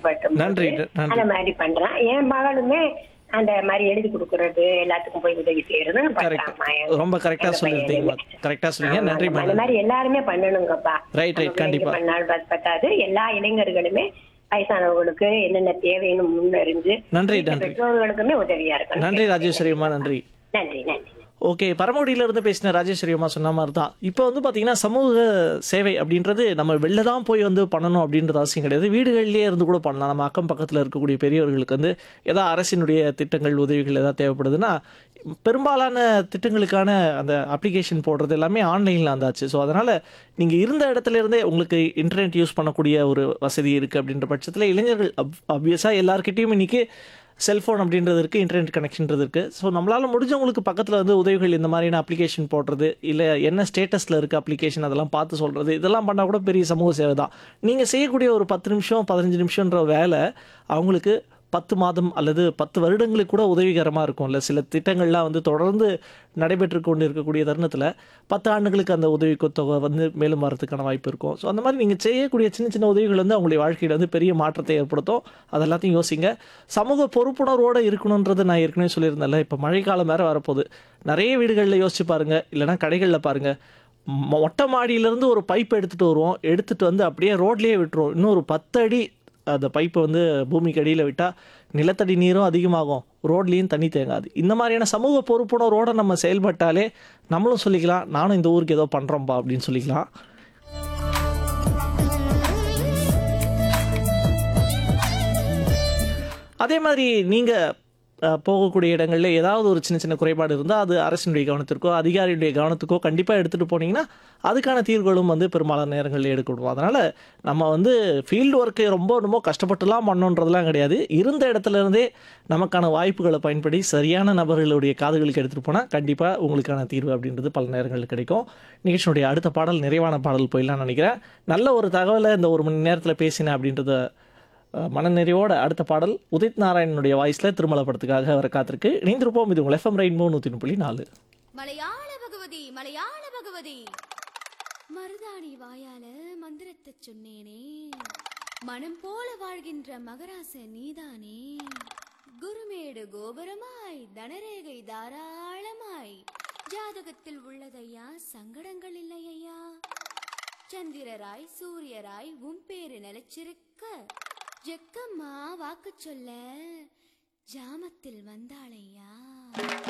கஷ்டப்பட்டும் நன்றி, போது நன்றி. அந்த மாதிரி பண்றான். என் மகளுமே அந்த மாதிரி எழுதி கொடுக்கறது, எல்லாத்துக்கும் போய் உதவி செய்யறது கரெக்ட். பண்றாம்மா. ரொம்ப கரெக்டா சொல்லிருக்கீங்க. கரெக்டா சொன்னீங்க. நன்றிம்மா. அந்த மாதிரி எல்லாருமே பண்ணணுங்கப்பா. Right, right. நம்ம கண்டிப்பா. பண்ணாலும் பத்தாது. எல்லா இளைஞர்களுமே வயசானவங்களுக்கு என்னென்ன தேவைன்னு முன்னறிஞ்சு நன்றி, வீட்டு நன்றி. பெற்றோர்களுக்குமே உதவியா இருக்கணும். நன்றி ராஜேஸ்வரி அம்மா. நன்றி. நன்றி நன்றி. ஓகே, பரமக்குடியில இருந்து பேசின ராஜேஸ்வரி அம்மா சொன்ன மாதிரி தான். இப்போ வந்து பார்த்தீங்கன்னா, சமூக சேவை அப்படின்றது நம்ம வெளில தான் போய் வந்து பண்ணணும் அப்படின்றது அவசியம் கிடையாது. வீடுகள்லேயே இருந்து கூட பண்ணலாம். நம்ம அக்கம் பக்கத்தில் இருக்கக்கூடிய பெரியவர்களுக்கு வந்து ஏதாவது அரசினுடைய திட்டங்கள், உதவிகள் ஏதாவது தேவைப்படுதுன்னா, பெரும்பாலான திட்டங்களுக்கான அந்த அப்ளிகேஷன் போடுறது எல்லாமே ஆன்லைனில் வந்தாச்சு. ஸோ அதனால் நீங்கள் இருந்த இடத்துல இருந்தே உங்களுக்கு இன்டர்நெட் யூஸ் பண்ணக்கூடிய ஒரு வசதி இருக்குது அப்படின்ற பட்சத்தில் இளைஞர்கள் ஆப்வியஸாக எல்லாருக்கிட்டையும் இன்றைக்கி செல்ஃபோன் அப்படின்றது இருக்குது, இன்டர்நெட் கனெக்ஷன்றது இருக்குது. ஸோ நம்மளால் முடிஞ்சவங்களுக்கு பக்கத்தில் வந்து உதவிகள் இந்த மாதிரியான அப்ளிகேஷன் போடுறது, இல்லை என்ன ஸ்டேட்டஸில் இருக்குது அப்ளிகேஷன் அதெல்லாம் பார்த்து சொல்கிறது, இதெல்லாம் பண்ணால் கூட பெரிய சமூக சேவை தான். நீங்கள் செய்யக்கூடிய ஒரு 10 நிமிஷம் 15 நிமிஷன்ற வேலை அவங்களுக்கு 10 மாதம் அல்லது 10 வருடங்களுக்கு கூட உதவிகரமாக இருக்கும்ல. சில திட்டங்கள்லாம் வந்து தொடர்ந்து நடைபெற்று கொண்டு இருக்கக்கூடிய தருணத்தில் 10 ஆண்டுகளுக்கு அந்த உதவித்தொகை வந்து மேலும் வரதுக்கான வாய்ப்பு இருக்கும். ஸோ அந்த மாதிரி நீங்கள் செய்யக்கூடிய சின்ன சின்ன உதவிகள் வந்து அவங்களுடைய வாழ்க்கையில் வந்து பெரிய மாற்றத்தை ஏற்படுத்தும். அதெல்லாத்தையும் யோசிங்க. சமூக பொறுப்புணர்வோடு இருக்கணுன்றது நான் ஏற்கனவே சொல்லியிருந்தேன்ல. இப்போ மழைக்காலம் வேறு வரப்போகுது. நிறைய வீடுகளில் யோசிச்சு பாருங்கள், இல்லைனா கடைகளில் பாருங்கள். மொட்டை மாடியிலேருந்து ஒரு பைப் எடுத்துகிட்டு வருவோம், எடுத்துகிட்டு வந்து அப்படியே ரோட்லேயே விட்டுருவோம். இன்னும் ஒரு 10 அடி அந்த பைப்பை வந்து பூமிக்கு அடியில் விட்டால் நிலத்தடி நீரும் அதிகமாகும், ரோட்லேயும் தண்ணி தேங்காது. இந்த மாதிரியான சமூக பொறுப்புணர்வோடு நம்ம செயல்பட்டாலே நம்மளும் சொல்லிக்கலாம், நானும் இந்த ஊருக்கு ஏதோ பண்ணுறோம்ப்பா அப்படின்னு சொல்லிக்கலாம். அதே மாதிரி நீங்கள் போகக்கூடிய இடங்களில் ஏதாவது ஒரு சின்ன சின்ன குறைபாடு இருந்தால் அது அரசினுடைய கவனத்திற்கோ அதிகாரியுடைய கவனத்துக்கோ கண்டிப்பாக எடுத்துகிட்டு போனீங்கன்னா அதுக்கான தீர்வுகளும் வந்து பெரும்பாலான நேரங்களில் எடுக்கணும். அதனால் நம்ம வந்து ஃபீல்டு ஒர்க்கு ரொம்ப கஷ்டப்பட்டுலாம் பண்ணணுன்றதுலாம் கிடையாது. இருந்த இடத்துல இருந்தே நமக்கான வாய்ப்புகளை பயன்படுத்தி சரியான நபர்களுடைய காதுகளுக்கு எடுத்துகிட்டு போனால் கண்டிப்பாக உங்களுக்கான தீர்வு அப்படின்றது பல நேரங்களில் கிடைக்கும். நிகழ்ச்சியினுடைய அடுத்த பாடல் நிறைவான பாடல் போயிடலாம்னு நினைக்கிறேன். நல்ல ஒரு தகவலை இந்த ஒரு மணி நேரத்தில் பேசினேன் அப்படின்றத மனநிறைவோட அடுத்த பாடல் உதித் நாராயணனுடைய வாய்ஸில் திருமலை படத்துக்காக வர காத்திருக்கு. இணைந்திருப்போம். இது உங்கள் FM ரெயின்போ 103.4. மலையாள பகவதி மலையாள பகவதி மருதாணி வாயால மந்திரத்தை சொன்னேனே, மனம் போல வாழ்கின்ற மகராச நீதானே, குருமேடு கோபுரமாய் தனரேகை தாராளமாய் ஜாதகத்தில் உள்ளதையா, சங்கடங்கள் இல்லையா, சந்திரராய் சூரியராய் உன் பேரு நிலைச்சிருக்க, ஜெக்கம்மா வாக்கு சொல்ல ஜாமத்தில் வந்தாளையா.